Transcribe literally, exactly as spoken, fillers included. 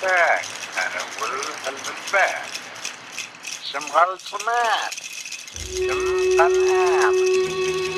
back, and it will have been back. Some hal semaat, some tanam.